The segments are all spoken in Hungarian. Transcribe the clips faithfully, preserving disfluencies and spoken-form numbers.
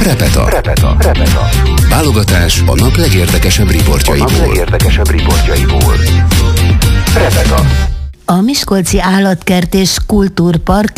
Repeta. Repeta. Repeta. Válogatás a nap legérdekesebb riportjaiból. A nap legérdekesebb riportjaiból. Repeta. A Miskolci Állatkert és Kultúrpark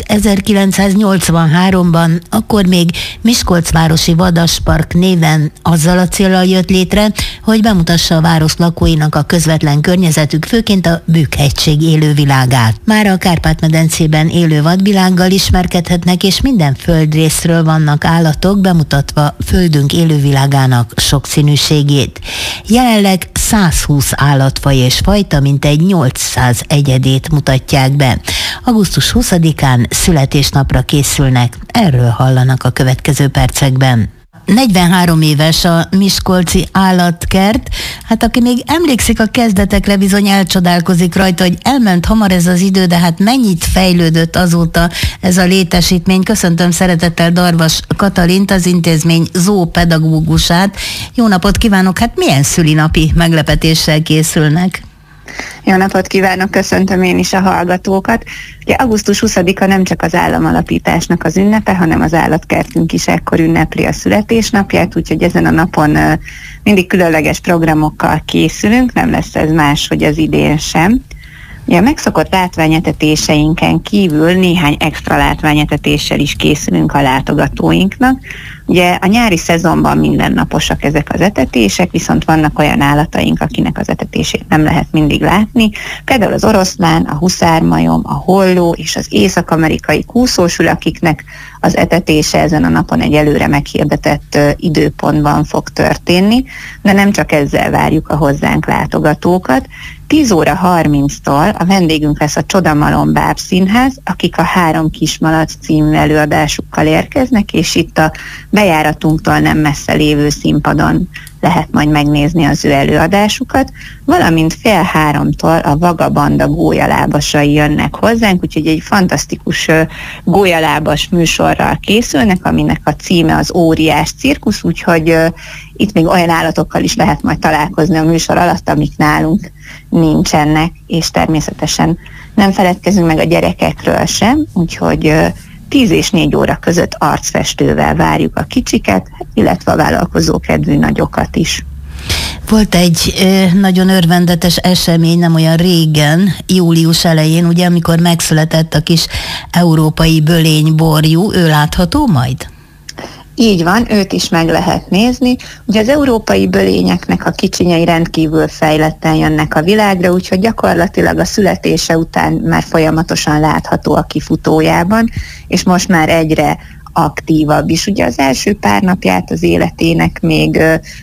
ezerkilencszáznyolcvanháromban, akkor még Miskolcvárosi Vadaspark néven azzal a céllal jött létre, hogy bemutassa a város lakóinak a közvetlen környezetük, főként a Bükk-hegység élővilágát. Már a Kárpát-medencében élő vadvilággal ismerkedhetnek, és minden földrészről vannak állatok, bemutatva földünk élővilágának sokszínűségét. Jelenleg százhúsz állatfaj és fajta, mintegy nyolcszáz egyedét mutatják be. augusztus huszadikán születésnapra készülnek, erről hallanak a következő percekben. negyvenhárom éves a Miskolci Állatkert, hát aki még emlékszik a kezdetekre, bizony elcsodálkozik rajta, hogy elment hamar ez az idő, de hát mennyit fejlődött azóta ez a létesítmény. Köszöntöm szeretettel Darvas Katalint, az intézmény zoopedagógusát. Jó napot kívánok, hát milyen szülinapi meglepetéssel készülnek? Jó napot kívánok, köszöntöm én is a hallgatókat. Ugye augusztus huszadika nem csak az államalapításnak az ünnepe, hanem az állatkertünk is ekkor ünnepli a születésnapját, úgyhogy ezen a napon mindig különleges programokkal készülünk, nem lesz ez más, hogy az idén sem. Ugye a megszokott látványetetéseinken kívül néhány extra látványetetéssel is készülünk a látogatóinknak. Ugye a nyári szezonban mindennaposak ezek az etetések, viszont vannak olyan állataink, akinek az etetését nem lehet mindig látni. Például az oroszlán, a huszármajom, a holló és az észak-amerikai kúszósül, akiknek az etetése ezen a napon egy előre meghirdetett időpontban fog történni, de nem csak ezzel várjuk a hozzánk látogatókat. tíz óra harminctól a vendégünk lesz a Csodamalom Bábszínház, akik a Három Kismalac című előadásukkal érkeznek, és itt a bejáratunktól nem messze lévő színpadon lehet majd megnézni az ő előadásukat, valamint fél háromtól a Vagabanda gólyalábasai jönnek hozzánk, úgyhogy egy fantasztikus gólyalábas műsorral készülnek, aminek a címe az Óriás cirkusz, úgyhogy uh, itt még olyan állatokkal is lehet majd találkozni a műsor alatt, amik nálunk nincsenek, és természetesen nem feledkezünk meg a gyerekekről sem, úgyhogy uh, tíz és négy óra között arcfestővel várjuk a kicsiket, illetve a vállalkozókedvű nagyokat is. Volt egy ö, nagyon örvendetes esemény nem olyan régen, július elején, ugye, amikor megszületett a kis európai bölényborjú, ő látható majd? Így van, őt is meg lehet nézni. Ugye az európai bölényeknek a kicsinyei rendkívül fejletten jönnek a világra, úgyhogy gyakorlatilag a születése után már folyamatosan látható a kifutójában, és most már egyre aktívabb is. Ugye az első pár napját az életének még